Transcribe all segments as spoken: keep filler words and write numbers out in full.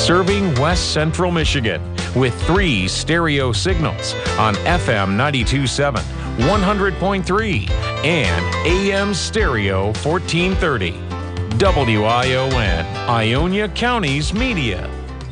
Serving West Central Michigan with three stereo signals on F M ninety-two point seven, one hundred point three, and A M stereo fourteen thirty. W I O N, Ionia County's media.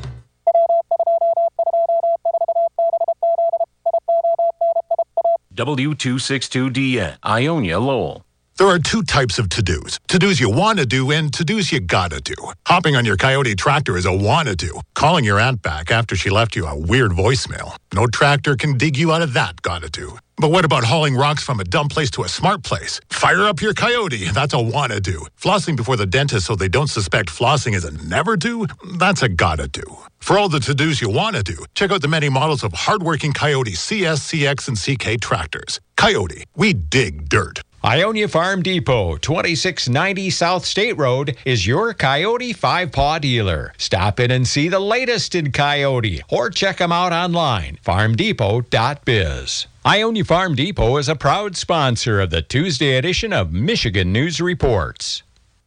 W two sixty-two D N, Ionia Lowell. There are two types of to-dos. To-dos you want to do and to-dos you gotta do. Hopping on your Coyote tractor is a wanna do. Calling your aunt back after she left you a weird voicemail. No tractor can dig you out of that gotta do. But what about hauling rocks from a dumb place to a smart place? Fire up your Coyote. That's a wanna do. Flossing before the dentist so they don't suspect flossing is a never do? That's a gotta do. For all the to-dos you want to do, check out the many models of hardworking Coyote C S, C X, and C K tractors. Coyote, we dig dirt. Ionia Farm Depot, twenty-six ninety South State Road, is your Coyote five-paw dealer. Stop in and see the latest in Coyote, or check them out online, farm depot dot biz. Ionia Farm Depot is a proud sponsor of the Tuesday edition of Michigan News Reports.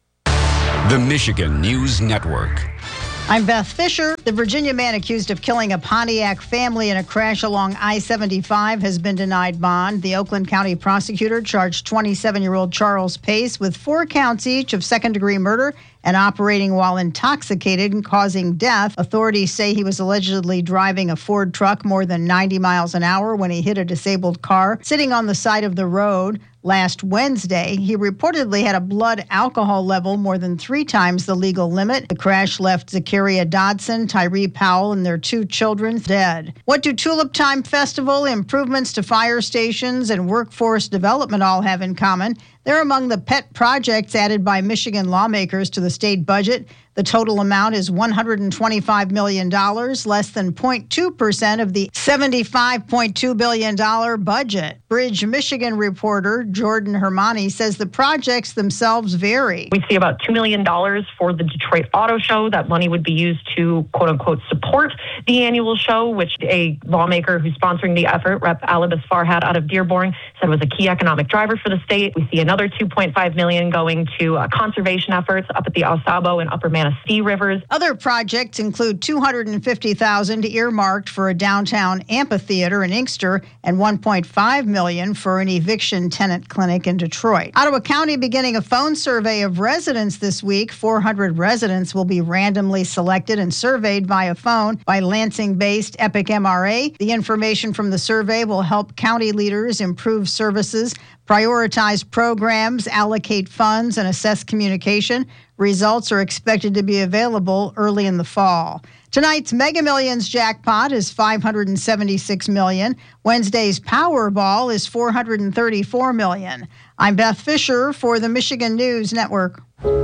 The Michigan News Network. I'm Beth Fisher. The Virginia man accused of killing a Pontiac family in a crash along I seventy-five has been denied bond. The Oakland County prosecutor charged twenty-seven-year-old Charles Pace with four counts each of second-degree murder and operating while intoxicated and causing death. Authorities say he was allegedly driving a Ford truck more than ninety miles an hour when he hit a disabled car sitting on the side of the road. Last Wednesday, he reportedly had a blood alcohol level more than three times the legal limit. The crash left Zakaria Dodson, Tyree Powell, and their two children dead. What do Tulip Time Festival, improvements to fire stations, and workforce development all have in common? They're among the pet projects added by Michigan lawmakers to the state budget. The total amount is one hundred twenty-five million dollars, less than zero point two percent of the seventy-five point two billion dollars budget. Bridge, Michigan reporter Jordan Hermani says the projects themselves vary. We see about two million dollars for the Detroit Auto Show. That money would be used to, quote unquote, support the annual show, which a lawmaker who's sponsoring the effort, Representative Alibis Farhat out of Dearborn, said was a key economic driver for the state. We see another two point five million dollars going to uh, conservation efforts up at the Osabo and Upper Manistee rivers. Other projects include two hundred fifty thousand dollars earmarked for a downtown amphitheater in Inkster and one point five million dollars for an eviction tenant clinic in Detroit. Ottawa County beginning a phone survey of residents this week. four hundred residents will be randomly selected and surveyed via phone by Lansing-based Epic M R A. The information from the survey will help county leaders improve services, prioritize programs, allocate funds, and assess communication. Results are expected to be available early in the fall. Tonight's Mega Millions jackpot is five hundred seventy-six million dollars. Wednesday's Powerball is four hundred thirty-four million dollars. I'm Beth Fisher for the Michigan News Network.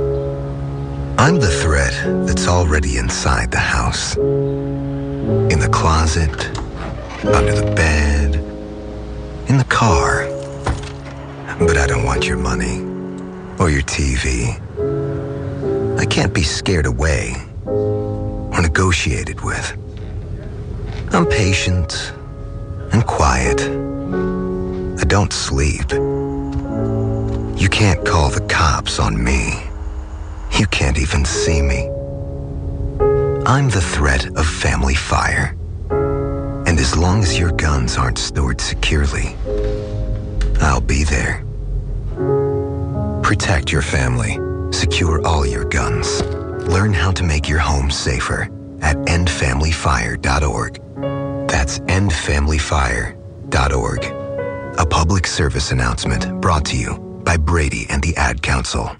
I'm the threat that's already inside the house. In the closet, under the bed, in the car. But I don't want your money or your T V. I can't be scared away or negotiated with. I'm patient and quiet. I don't sleep. You can't call the cops on me. You can't even see me. I'm the threat of family fire. And as long as your guns aren't stored securely, I'll be there. Protect your family. Secure all your guns. Learn how to make your home safer at end family fire dot org. That's end family fire dot org. A public service announcement brought to you by Brady and the Ad Council.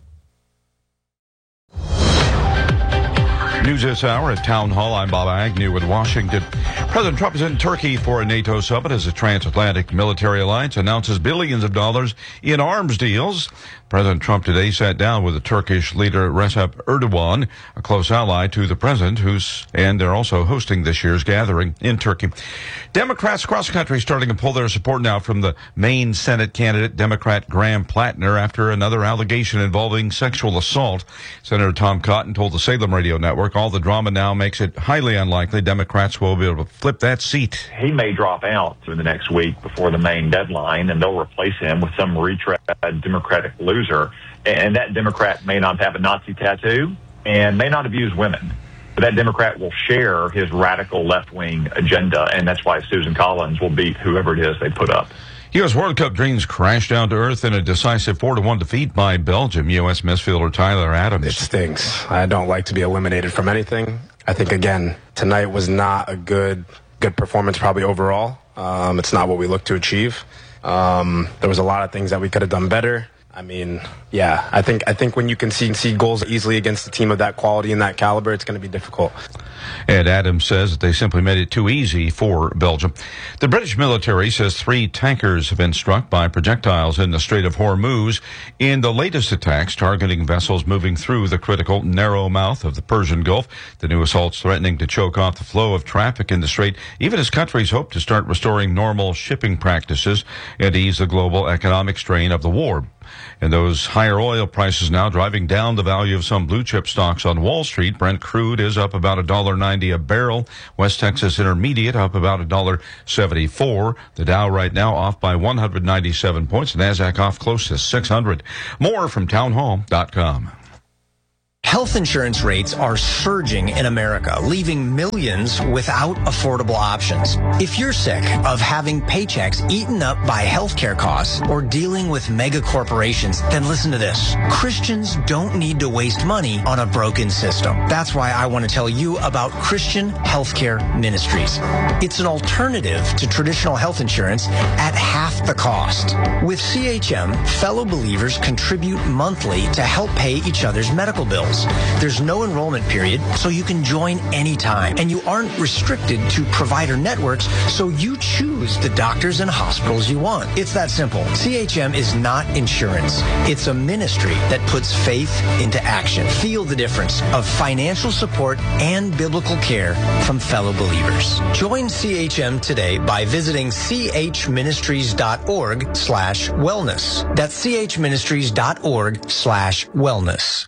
News this hour at Town Hall. I'm Bob Agnew in Washington. President Trump is in Turkey for a NATO summit as the transatlantic military alliance announces billions of dollars in arms deals. President Trump today sat down with the Turkish leader Recep Erdogan, a close ally to the president, who's and they're also hosting this year's gathering in Turkey. Democrats across the country starting to pull their support now from the Maine Senate candidate, Democrat Graham Plattner, after another allegation involving sexual assault. Senator Tom Cotton told the Salem Radio Network all the drama now makes it highly unlikely Democrats will be able to flip that seat. He may drop out in the next week before the Maine deadline, and they'll replace him with some retread Democratic loser. And that Democrat may not have a Nazi tattoo and may not abuse women. that Democrat will share his radical left-wing agenda, and that's why Susan Collins will beat whoever it is they put up. U S World Cup dreams crashed down to earth in a decisive four to one defeat by Belgium. U S midfielder Tyler Adams. It stinks. I don't like to be eliminated from anything. I think, again, tonight was not a good good performance probably overall. Um, it's not what we look to achieve. Um, there was a lot of things that we could have done better. I mean, yeah, I think I think when you can see, see goals easily against a team of that quality and that caliber, it's going to be difficult. Ed Adams says that they simply made it too easy for Belgium. The British military says three tankers have been struck by projectiles in the Strait of Hormuz in the latest attacks targeting vessels moving through the critical narrow mouth of the Persian Gulf. The new assaults threatening to choke off the flow of traffic in the strait, even as countries hope to start restoring normal shipping practices and ease the global economic strain of the war. And those higher oil prices now driving down the value of some blue chip stocks on Wall Street. Brent crude is up about one dollar ninety a barrel. West Texas Intermediate up about one dollar seventy-four. The Dow right now off by one hundred ninety-seven points. The Nasdaq off close to six hundred. More from townhall dot com. Health insurance rates are surging in America, leaving millions without affordable options. If you're sick of having paychecks eaten up by healthcare costs or dealing with mega corporations, then listen to this. Christians don't need to waste money on a broken system. That's why I want to tell you about Christian Healthcare Ministries. It's an alternative to traditional health insurance at half the cost. With C H M, fellow believers contribute monthly to help pay each other's medical bills. There's no enrollment period, so you can join anytime. And you aren't restricted to provider networks, so you choose the doctors and hospitals you want. It's that simple. C H M is not insurance. It's a ministry that puts faith into action. Feel the difference of financial support and biblical care from fellow believers. Join C H M today by visiting chministries.org slash wellness. That's chministries.org slash wellness.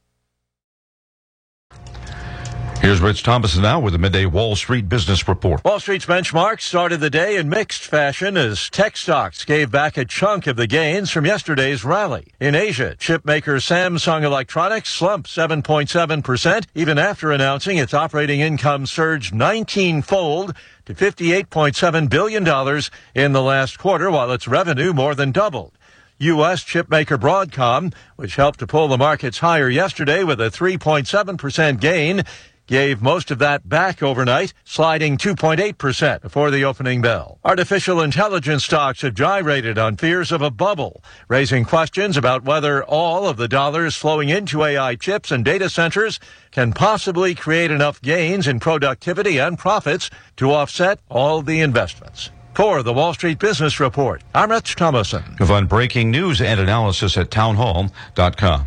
Here's Rich Thomas now with the Midday Wall Street Business Report. Wall Street's benchmark started the day in mixed fashion as tech stocks gave back a chunk of the gains from yesterday's rally. In Asia, chip maker Samsung Electronics slumped seven point seven percent, even after announcing its operating income surged nineteen-fold to fifty-eight point seven billion dollars in the last quarter, while its revenue more than doubled. U S chipmaker Broadcom, which helped to pull the markets higher yesterday with a three point seven percent gain, gave most of that back overnight, sliding two point eight percent before the opening bell. Artificial intelligence stocks have gyrated on fears of a bubble, raising questions about whether all of the dollars flowing into A I chips and data centers can possibly create enough gains in productivity and profits to offset all the investments. For the Wall Street Business Report, I'm Rich Thomason. You'll find breaking news and analysis at townhall dot com.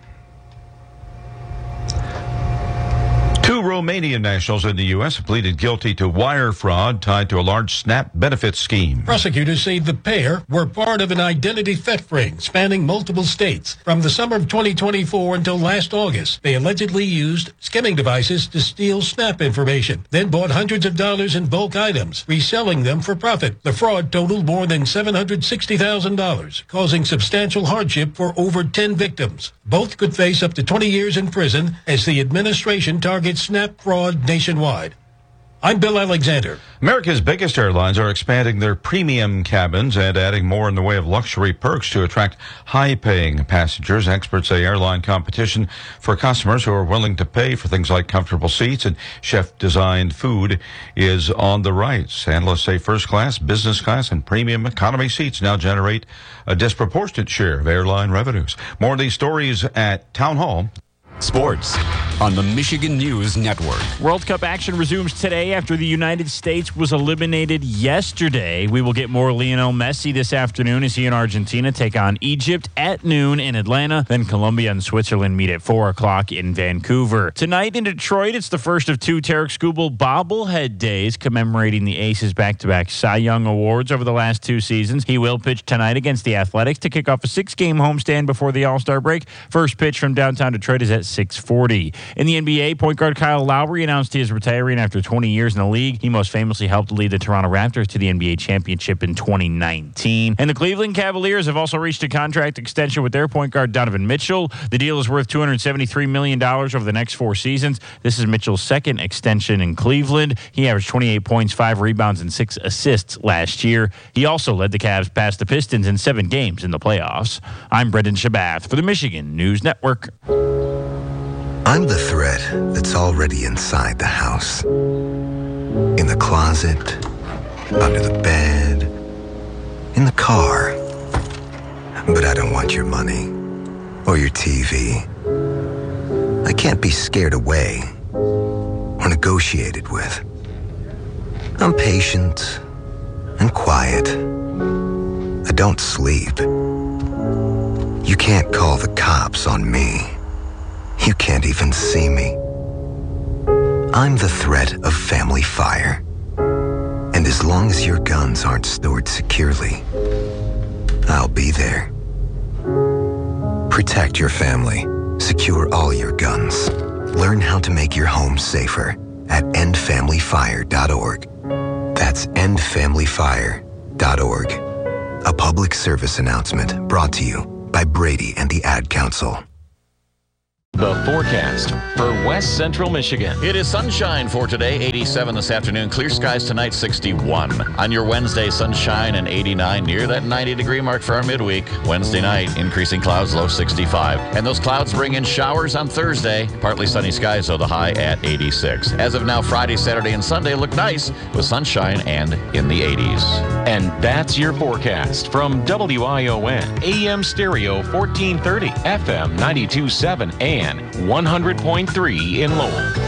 Two Romanian nationals in the U S pleaded guilty to wire fraud tied to a large SNAP benefits scheme. Prosecutors say the pair were part of an identity theft ring spanning multiple states. From the summer of twenty twenty-four until last August, they allegedly used skimming devices to steal SNAP information, then bought hundreds of dollars in bulk items, reselling them for profit. The fraud totaled more than seven hundred sixty thousand dollars, causing substantial hardship for over ten victims. Both could face up to twenty years in prison as the administration targets SNAP fraud nationwide. I'm Bill Alexander. America's biggest airlines are expanding their premium cabins and adding more in the way of luxury perks to attract high-paying passengers. Experts say airline competition for customers who are willing to pay for things like comfortable seats and chef-designed food is on the rise. Analysts say first class, business class, and premium economy seats now generate a disproportionate share of airline revenues. More of these stories at Town Hall. Sports on the Michigan News Network. World Cup action resumes today after the United States was eliminated yesterday. We will get more Lionel Messi this afternoon as he and Argentina take on Egypt at noon in Atlanta. Then Colombia and Switzerland meet at four o'clock in Vancouver. Tonight in Detroit, it's the first of two Tarek Skubal bobblehead days commemorating the Aces' back-to-back Cy Young Awards over the last two seasons. He will pitch tonight against the Athletics to kick off a six-game homestand before the All-Star break. First pitch from downtown Detroit is at six forty. In the N B A, point guard Kyle Lowry announced he is retiring after twenty years in the league. He most famously helped lead the Toronto Raptors to the N B A championship in twenty nineteen. And the Cleveland Cavaliers have also reached a contract extension with their point guard Donovan Mitchell. The deal is worth two hundred seventy-three million dollars over the next four seasons. This is Mitchell's second extension in Cleveland. He averaged twenty-eight points, five rebounds, and six assists last year. He also led the Cavs past the Pistons in seven games in the playoffs. I'm Brendan Shabath for the Michigan News Network. I'm the threat that's already inside the house. In the closet, under the bed, in the car. But I don't want your money or your T V. I can't be scared away or negotiated with. I'm patient and quiet. I don't sleep. You can't call the cops on me. You can't even see me. I'm the threat of family fire. And as long as your guns aren't stored securely, I'll be there. Protect your family. Secure all your guns. Learn how to make your home safer at end family fire dot org. That's end family fire dot org. A public service announcement brought to you by Brady and the Ad Council. The forecast for West Central Michigan. It is sunshine for today, eighty-seven this afternoon. Clear skies tonight, sixty-one. On your Wednesday, sunshine and eighty-nine, near that ninety degree mark for our midweek. Wednesday night, increasing clouds, low sixty-five. And those clouds bring in showers on Thursday. Partly sunny skies, so the high at eighty-six. As of now, Friday, Saturday, and Sunday look nice with sunshine and in the eighties. And that's your forecast from W I O N, A M Stereo fourteen thirty, F M ninety-two point seven, and one hundred point three in Lowell.